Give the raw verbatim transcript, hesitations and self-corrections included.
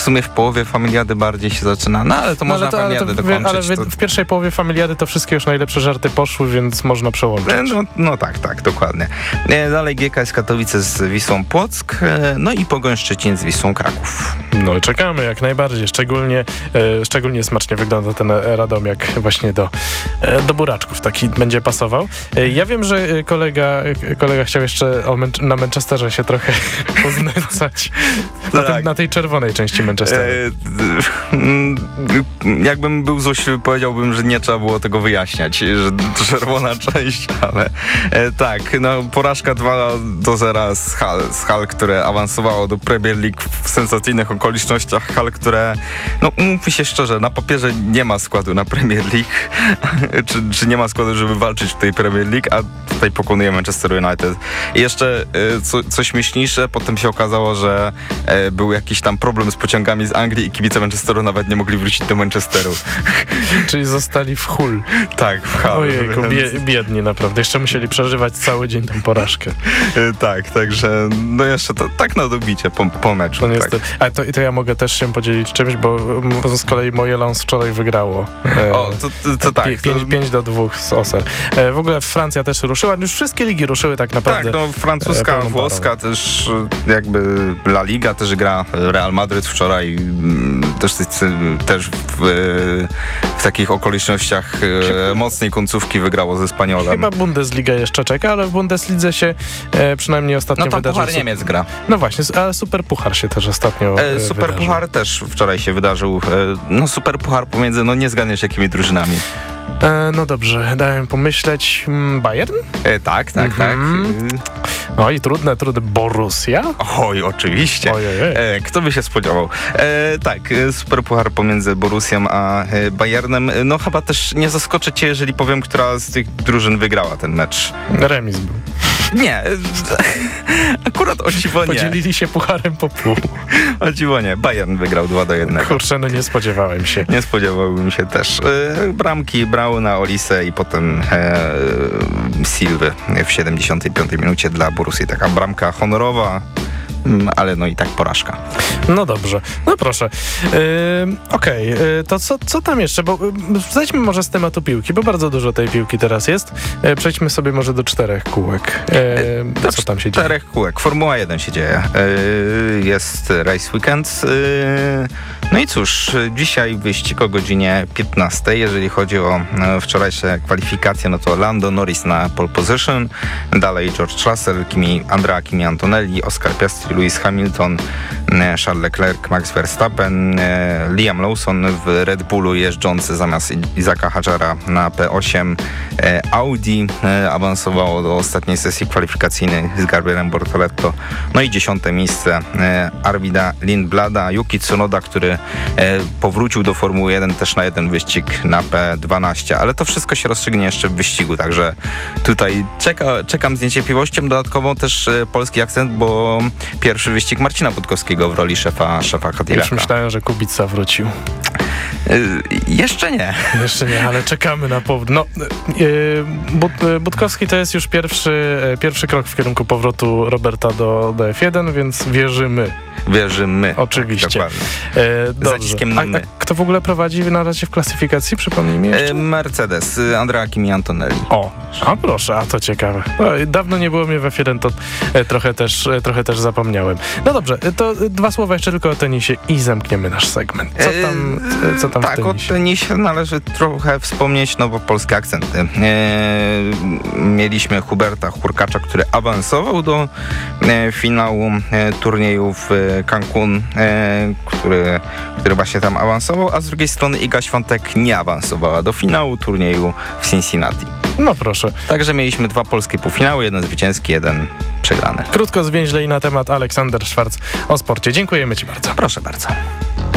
sumie w połowie Familiady bardziej się zaczyna, no ale to no, można ale to, ale Familiadę to, dokończyć. Ale to... w pierwszej połowie Familiady to wszystkie już najlepsze żarty poszły, więc można przełączyć. No, no tak, tak, dokładnie. Dalej G K S Katowice z Wisłą Płock, no i Pogoń Szczecin z Wisłą Kraków. No i czekamy jak najbardziej. Szczególnie, e, szczególnie smacznie wygląda ten Radomiak właśnie do, e, do buraczków. Taki będzie pasował. E, ja wiem, że kolega, kolega chciał jeszcze o Man- na Manchesterze się trochę poznęcać. Na, Tak. tym, na tej czerwonej części Manchesteru. E, jakbym był złośliwy, powiedziałbym, że nie trzeba było tego wyjaśniać, że to czerwona część, ale e, tak, no porażka dwa do zera z Hull, z Hull, które awansowało do Premier League w sensacyjnych okolicznościach. Hull, które, no mówmy się szczerze, na papierze nie ma składu na Premier League, czy, czy nie ma składu, żeby walczyć w tej Premier League, a tutaj pokonuje Manchester United. I jeszcze e, co, coś śmieszniejsze, potem się okazało, że e, był jakiś tam problem z pociągami z Anglii i kibice Manchesteru nawet nie mogli wrócić do Manchesteru. Czyli zostali w Hull. Tak, w Hull. Ojejku, bie, biedni naprawdę. Jeszcze musieli przeżywać cały dzień tą porażkę. E, tak, także no jeszcze to tak na dobicie po, po meczu. No tak. A to, to ja mogę też się podzielić czymś, bo m, z kolei moje Lens wczoraj wygrało. E, O, to, to, to tak. pięć do dwóch z Oser. E, w ogóle Francja też ruszyła. Już wszystkie ligi ruszyły tak naprawdę. Tak, no francuska, e, włoska też jakby La Liga też gra. Real Madryt wczoraj też, też w, w takich okolicznościach e, mocnej końcówki wygrało ze Spaniolem. Chyba Bundesliga jeszcze czeka, ale w Bundeslidze się e, przynajmniej ostatnio no tam wydarzył. Puchar Niemiec gra. No właśnie, ale Super Puchar się też ostatnio e, Super wydarzył. Puchar też wczoraj się wydarzył. E, no Super Puchar pomiędzy, no nie zgadniesz jakimi drużynami. E, no dobrze, dałem pomyśleć. Bayern? E, tak, tak, Mhm. tak. No i trudne, trudne. Borussia? Oj, oczywiście. Ojej. E, kto by się spodziewał? E, tak, Super Puchar pomiędzy Borussią a e, Bayernem. No chyba też nie zaskoczę cię, jeżeli powiem, która z tych drużyn wygrała ten mecz. Remis był. Nie, akurat o dziwo nie. Podzielili się pucharem po pół. O dziwo nie. Bayern wygrał dwa do jednego. Kurczę, no nie spodziewałem się. Nie spodziewałbym się też. E, bramki Brauna, Olise i potem e, Silwy w siedemdziesiątej piątej minucie dla Borussii. Taka bramka honorowa, ale no i tak porażka. No dobrze, no proszę. Yy, Okej, okay. yy, to co, co tam jeszcze? Bo yy, zejdźmy może z tematu piłki, bo bardzo dużo tej piłki teraz jest. Yy, przejdźmy sobie może do czterech kółek. Yy, do co tam się dzieje? Czterech kółek. Formuła jeden się dzieje. Yy, jest Race Weekend. Yy, no i cóż, dzisiaj wyścig o godzinie piętnastej. Jeżeli chodzi o yy, wczorajsze kwalifikacje, no to Lando Norris na pole position, dalej George Russell, Kimi, Andrea Kimi Antonelli, Oscar Piastri, Lewis Hamilton, Charles Leclerc, Max Verstappen, Liam Lawson w Red Bullu jeżdżący zamiast Isaaca Hadjara na P osiem. Audi awansowało do ostatniej sesji kwalifikacyjnej z Gabrielem Bortoletto. No i dziesiąte miejsce Arvida Lindblada, Yuki Tsunoda, który powrócił do Formuły jeden też na jeden wyścig na P dwanaście. Ale to wszystko się rozstrzygnie jeszcze w wyścigu, także tutaj czeka, czekam z niecierpliwością. Dodatkowo też polski akcent, bo pierwszy wyścig Marcina Budkowskiego w roli szefa, szefa Cadillaca. Już myślałem, że Kubica wrócił. Yy, jeszcze nie. Jeszcze nie, ale czekamy na powrót. No, yy, Bud, Budkowski to jest już pierwszy, yy, pierwszy krok w kierunku powrotu Roberta do, do F jeden, więc wierzymy. Wierzymy. Oczywiście. Dokładnie. Yy, Z zaciskiem na a, my. a kto w ogóle prowadzi na razie w klasyfikacji? Przypomnij mi jeszcze. Yy, Mercedes, Andrea Kimi Antonelli. O, a proszę, a to ciekawe. No, dawno nie było mnie w F jeden, to e, trochę, też, e, trochę też zapomniałem. No dobrze, to dwa słowa jeszcze tylko o tenisie i zamkniemy nasz segment. Co tam, e, co tam tak, w tenisie? o tenisie należy trochę wspomnieć, no bo polskie akcenty. E, mieliśmy Huberta Hurkacza, który awansował do e, finału e, turnieju w Cancun, e, który, który właśnie tam awansował, a z drugiej strony Iga Świątek nie awansowała do finału turnieju w Cincinnati. No proszę. Także mieliśmy dwa polskie półfinały, jeden zwycięski, jeden przegrany. Krótko, zwięźle i na temat Aleksander Szwarc o sporcie. Dziękujemy Ci bardzo. Proszę bardzo.